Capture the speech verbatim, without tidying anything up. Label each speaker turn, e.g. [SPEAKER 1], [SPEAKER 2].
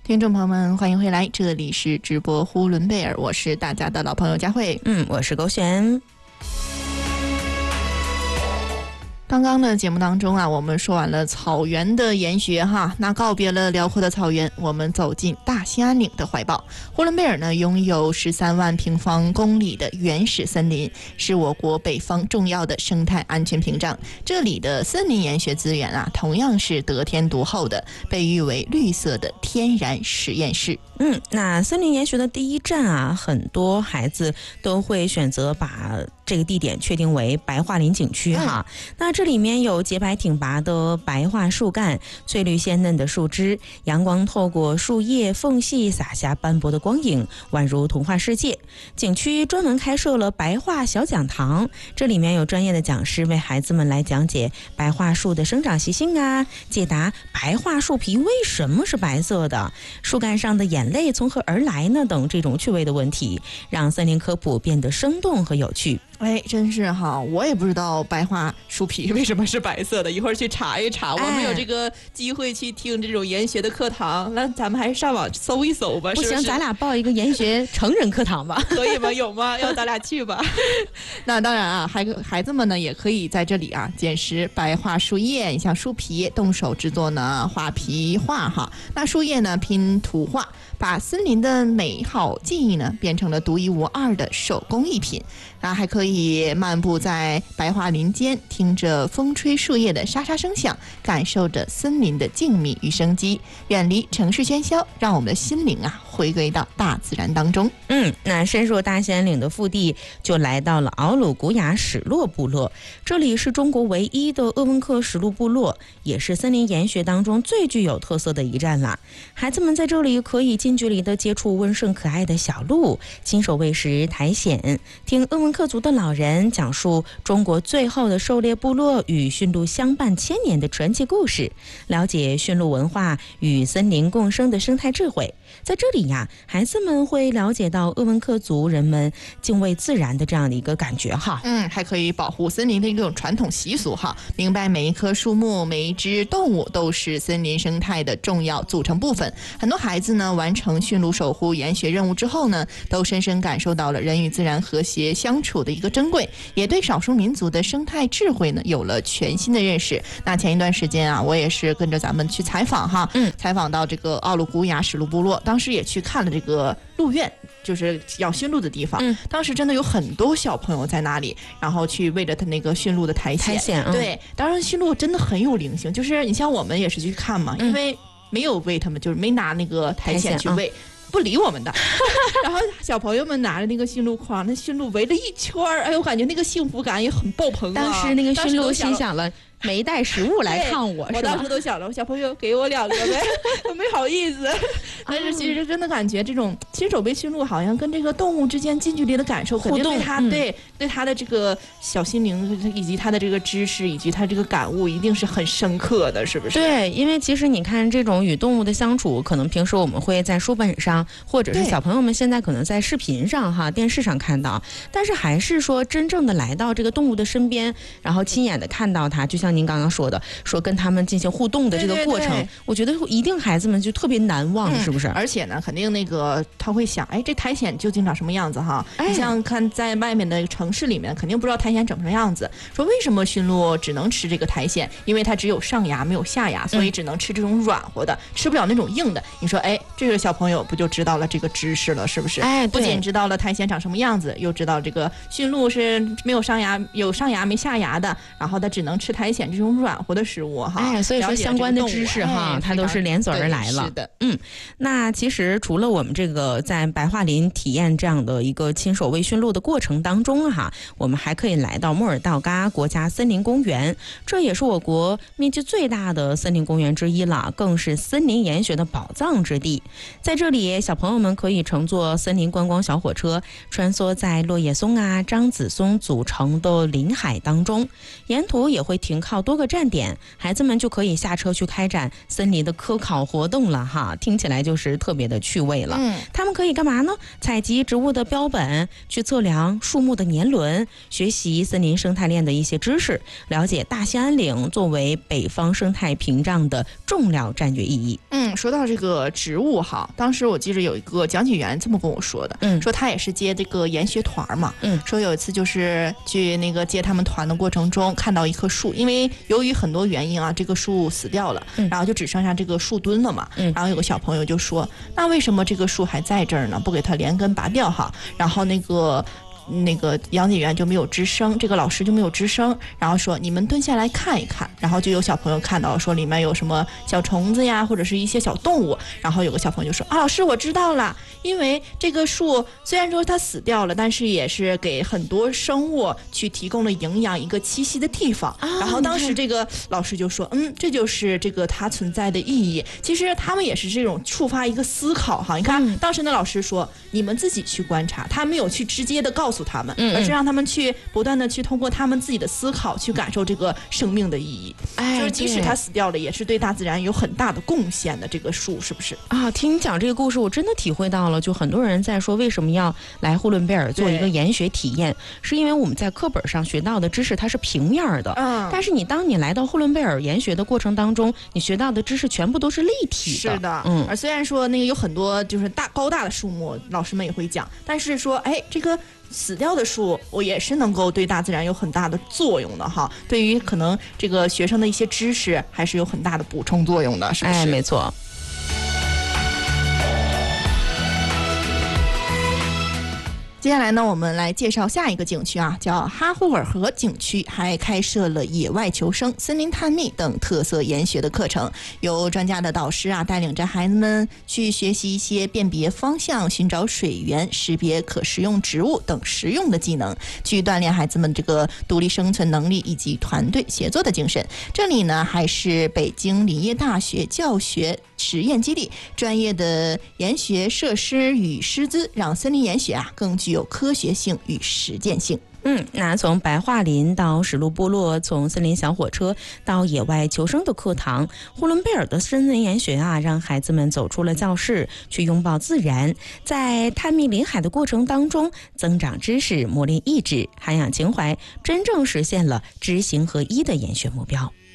[SPEAKER 1] 听众朋友们，欢迎回来，这里是直播呼伦贝尔，我是大家的老朋友佳慧。
[SPEAKER 2] 嗯，我是勾璇。
[SPEAKER 1] 刚刚的节目当中啊，我们说完了草原的研学哈，那告别了辽阔的草原，我们走进大兴安岭的怀抱。呼伦贝尔呢，拥有十三万平方公里的原始森林，是我国北方重要的生态安全屏障。这里的森林研学资源啊，同样是得天独厚的，被誉为绿色的天然实验室。
[SPEAKER 2] 嗯，那森林研学的第一站啊，很多孩子都会选择把这个地点确定为白桦林景区哈。嗯、那这里面有洁白挺拔的白桦树干，翠绿鲜嫩的树枝，阳光透过树叶缝隙洒下斑驳的光影，宛如童话世界。景区专门开设了白桦小讲堂，这里面有专业的讲师为孩子们来讲解白桦树的生长习性啊，解答白桦树皮为什么是白色的，树干上的眼泪从何而来呢？等这种趣味的问题，让森林科普变得生动和有趣。
[SPEAKER 1] 哎，真是哈，我也不知道白桦树皮为什么是白色的，一会儿去查一查。我们有这个机会去听这种研学的课堂，那咱们还是上网搜一搜吧。
[SPEAKER 2] 不行，
[SPEAKER 1] 是不是
[SPEAKER 2] 咱俩报一个研学成人课堂吧？
[SPEAKER 1] 可以吗？有吗？要咱俩去吧。那当然啊，孩孩子们呢也可以在这里啊捡拾白桦树叶，像树皮，动手制作呢画皮画哈。那树叶呢拼图画，把森林的美好记忆呢变成了独一无二的手工艺品。啊，还可以漫步在白桦林间，听着风吹树叶的沙沙声响，感受着森林的静谧与生机，远离城市喧嚣，让我们的心灵啊回归到大自然当中。
[SPEAKER 2] 嗯，那深入大兴安岭的腹地，就来到了奥鲁古雅史洛部落。这里是中国唯一的鄂温克石鹿部落，也是森林研学当中最具有特色的一站了。孩子们在这里可以近距离的接触温顺可爱的小鹿，亲手喂食苔藓，听鄂温克族的老人讲述中国最后的狩猎部落与驯鹿相伴千年的传奇故事，了解驯鹿文化与森林共生的生态智慧。在这里呀，孩子们会了解到鄂温克族人们敬畏自然的这样的一个感觉哈。
[SPEAKER 1] 嗯，还可以保护森林的一种传统习俗哈，明白每一棵树木、每一只动物都是森林生态的重要组成部分。很多孩子呢，完成驯鹿守护研学任务之后呢，都深深感受到了人与自然和谐相处的一个珍贵，也对少数民族的生态智慧呢有了全新的认识。那前一段时间啊，我也是跟着咱们去采访哈，嗯，采访到这个奥鲁古雅史鹿部落，当时也去看了这个鹿苑，就是养驯鹿的地方。嗯，当时真的有很多小朋友在那里，然后去喂着他那个驯鹿的苔藓。苔藓、嗯，对，当然驯鹿真的很有灵性，就是你像我们也是去看嘛，嗯、因为没有喂他们，就是没拿那个苔藓去喂。不理我们的，然后小朋友们拿着那个驯鹿筐，那驯鹿围了一圈儿，哎，我感觉那个幸福感也很爆棚啊。
[SPEAKER 2] 当时那个驯鹿心想了，没带食物来看我，
[SPEAKER 1] 我当时都想着，小朋友给我两个呗，我没好意思。但是其实真的感觉这种亲手喂驯鹿，好像跟这个动物之间近距离的感受，肯定对他、嗯、对对他的这个小心灵以及他的这个知识以及他这个感悟，一定是很深刻的，是不是？
[SPEAKER 2] 对，因为其实你看这种与动物的相处，可能平时我们会在书本上，或者是小朋友们现在可能在视频上哈、电视上看到，但是还是说真正的来到这个动物的身边，然后亲眼的看到它，就像您刚刚说的，说跟他们进行互动的这个过程，对对对，我觉得一定孩子们就特别难忘、嗯、是不是？
[SPEAKER 1] 而且呢肯定那个他会想，哎，这苔藓究竟长什么样子哈、哎、你像看在外面的城市里面肯定不知道苔藓长什么样子，说为什么驯鹿只能吃这个苔藓，因为它只有上牙没有下牙，所以只能吃这种软和的、嗯、吃不了那种硬的。你说哎，这个小朋友不就知道了这个知识了，是不是？哎，不仅知道了苔藓长什么样子，又知道这个驯鹿是没有上牙有上牙没下牙的，然后它只能吃苔藓这种软和的食物哈。
[SPEAKER 2] 哎，所以说相关的知识哈、哎，它都是连锁而来了。
[SPEAKER 1] 是的，
[SPEAKER 2] 嗯，那其实除了我们这个在白桦林体验这样的一个亲手喂驯鹿的过程当中哈，我们还可以来到莫尔道嘎国家森林公园，这也是我国面积最大的森林公园之一了，更是森林研学的宝藏之地。在这里，小朋友们可以乘坐森林观光小火车，穿梭在落叶松啊、樟子松组成的林海当中，沿途也会停靠多个站点，孩子们就可以下车去开展森林的科考活动了哈，听起来就是特别的趣味了。嗯，他们可以干嘛呢？采集植物的标本，去测量树木的年轮，学习森林生态链的一些知识，了解大兴安岭作为北方生态屏障的重要战略意义。
[SPEAKER 1] 嗯。 嗯，说到这个植物哈，当时我记得有一个讲解员这么跟我说的，
[SPEAKER 2] 嗯，
[SPEAKER 1] 说他也是接这个研学团嘛，
[SPEAKER 2] 嗯，
[SPEAKER 1] 说有一次就是去那个接他们团的过程中，看到一棵树，因为由于很多原因啊，这个树死掉了，
[SPEAKER 2] 嗯，
[SPEAKER 1] 然后就只剩下这个树墩了嘛，
[SPEAKER 2] 嗯，
[SPEAKER 1] 然后有个小朋友就说，那为什么这个树还在这儿呢？不给它连根拔掉哈？然后那个。那个讲解员就没有吱声，这个老师就没有吱声，然后说你们蹲下来看一看，然后就有小朋友看到说里面有什么小虫子呀，或者是一些小动物，然后有个小朋友就说啊，老师我知道了，因为这个树虽然说它死掉了，但是也是给很多生物去提供了营养，一个栖息的地方。
[SPEAKER 2] 啊、
[SPEAKER 1] 然后当时这个老师就说，嗯，这就是这个它存在的意义。其实他们也是这种触发一个思考哈。你看，嗯、当时那老师说，你们自己去观察，他没有去直接的告诉他们，
[SPEAKER 2] 嗯嗯，
[SPEAKER 1] 而是让他们去不断的去通过他们自己的思考去感受这个生命的意义。
[SPEAKER 2] 哎，
[SPEAKER 1] 就是即使它死掉了，也是对大自然有很大的贡献的。这个树是不是
[SPEAKER 2] 啊？听你讲这个故事，我真的体会到了。就很多人在说，为什么要来呼伦贝尔做一个研学体验，是因为我们在课本上学到的知识它是平面的，
[SPEAKER 1] 嗯，
[SPEAKER 2] 但是你当你来到呼伦贝尔研学的过程当中，你学到的知识全部都是立体的。
[SPEAKER 1] 是的，
[SPEAKER 2] 嗯。
[SPEAKER 1] 而虽然说那个有很多就是大高大的树木，老师们也会讲，但是说，哎，这个。死掉的树，我也是能够对大自然有很大的作用的哈。对于可能这个学生的一些知识，还是有很大的补充作用的，是不是？
[SPEAKER 2] 哎，没错。
[SPEAKER 1] 接下来呢，我们来介绍下一个景区啊，叫哈霍尔河景区，还开设了野外求生、森林探秘等特色研学的课程，由专家的导师啊带领着孩子们去学习一些辨别方向、寻找水源、识别可食用植物等实用的技能，去锻炼孩子们这个独立生存能力以及团队协作的精神。这里呢，还是北京林业大学教学实验基地，专业的研学设施与师资，让森林研学啊更具有科学性与实践性。
[SPEAKER 2] 嗯，那从白桦林到史路部落，从森林小火车到野外求生的课堂，呼伦贝尔的森林研学啊，让孩子们走出了教室，去拥抱自然，在探秘林海的过程当中，增长知识，磨练意志，涵养情怀，真正实现了知行合一的研学目标。